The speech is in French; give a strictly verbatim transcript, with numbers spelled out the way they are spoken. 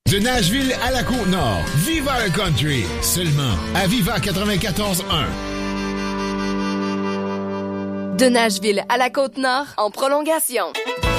De Nashville à la Côte-Nord, Viva le Country, seulement à Viva quatre-vingt-quatorze un. De Nashville à la Côte-Nord, en prolongation.